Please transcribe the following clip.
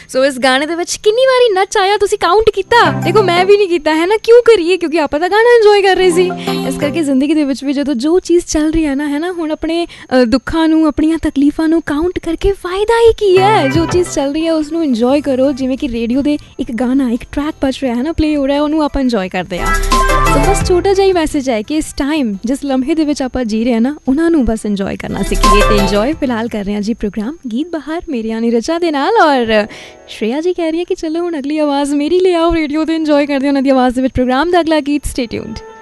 ਸੋ ਇਸ ਗਾਣੇ ਦੇ ਵਿੱਚ ਕਿੰਨੀ ਵਾਰੀ ਨੱਚ ਆਇਆ ਤੁਸੀਂ ਕਾਊਂਟ ਕੀਤਾ? ਦੇਖੋ ਮੈਂ ਵੀ ਨਹੀਂ ਕੀਤਾ ਹੈ ਨਾ, ਕਿਉਂ ਕਰੀਏ, ਕਿਉਂਕਿ ਆਪਾਂ ਤਾਂ ਗਾਣਾ ਇੰਜੋਏ ਕਰ ਰਹੇ ਸੀ। ਇਸ ਕਰਕੇ ਜ਼ਿੰਦਗੀ ਦੇ ਵਿੱਚ ਵੀ ਜਦੋਂ ਜੋ ਚੀਜ਼ ਚੱਲ ਰਹੀ ਹੈ ਨਾ, ਹੈ ਨਾ, ਹੁਣ ਆਪਣੇ ਦੁੱਖਾਂ ਨੂੰ, ਆਪਣੀਆਂ ਤਕਲੀਫਾਂ ਨੂੰ ਕਾਊਂਟ ਕਰਕੇ ਫਾਇਦਾ ਹੀ ਕੀ ਹੈ। ਜੋ ਚੀਜ਼ ਚੱਲ ਰਹੀ ਹੈ ਉਸਨੂੰ ਇੰਜੋਏ ਕਰੋ। ਜਿਵੇਂ ਕਿ ਰੇਡੀਓ ਦੇ ਇੱਕ ਗਾਣਾ, ਇੱਕ ਟਰੈਕ ਬਜ ਰਿਹਾ ਹੈ ਨਾ, ਪਲੇ ਹੋ ਰਿਹਾ, ਉਹਨੂੰ ਆਪਾਂ ਇੰਜੋਏ ਕਰਦੇ ਹਾਂ। ਸੋ ਬਸ ਛੋਟਾ ਜਿਹਾ ਹੀ ਮੈਸੇਜ ਹੈ ਕਿ ਇਸ ਟਾਈਮ ਜਿਸ ਲਮਹੇ ਦੇ ਵਿੱਚ ਆਪਾਂ ਜੀ ਰਹੇ ਹਾਂ ਨਾ, ਉਹਨਾਂ ਨੂੰ ਬਸ ਇੰਜੋਏ ਕਰਨਾ ਸਿੱਖੀਏ। ਤੇ ਇੰਜੋਏ ਫਿਲਹਾਲ ਕਰ ਰਹੇ ਹਾਂ ਜੀ ਪ੍ਰੋਗਰਾਮ ਗੀਤ ਬਹਾਰ ਮੇਰੀ ਯਾਨੀ ਰਚਾ ਦੇ ਨਾਲ। ਔਰ ਸ਼੍ਰੇਆ ਜੀ ਕਹਿ ਰਹੀ ਹੈ ਕਿ ਚਲੋ ਹੁਣ ਅਗਲੀ ਆਵਾਜ਼ ਮੇਰੀ ਲੈ ਆਓ ਰੇਡੀਓ 'ਤੇ, ਇੰਜੋਏ ਕਰਦੇ ਉਹਨਾਂ ਦੀ ਆਵਾਜ਼ ਦੇ ਵਿੱਚ ਪ੍ਰੋਗਰਾਮ ਦਾ ਅਗਲਾ ਗੀਤ। Stay tuned.